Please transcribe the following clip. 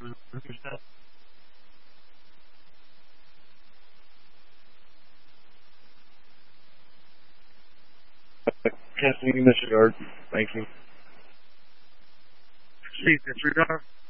Casting in the Shard. Thank you. See, disregard.